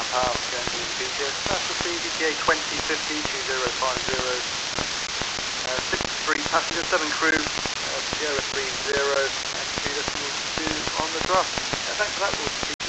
Engine BTS, Master C, BTA 2050 2050, 63 passengers, 7 crew, Sierra 30, and 2 on the draft. Thanks for that, we'll see